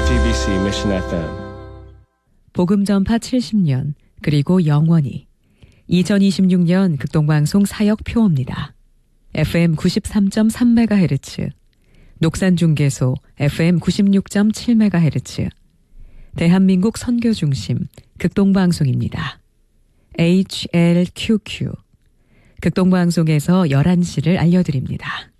JTBC Mission FM. 복음 전파 70년 그리고 영원히 2026년 극동방송 사역표입니다. FM 93.3MHz, 녹산중계소 FM 96.7MHz, 대한민국 선교중심 극동방송입니다. HLQQ, 극동방송에서 11시를 알려드립니다.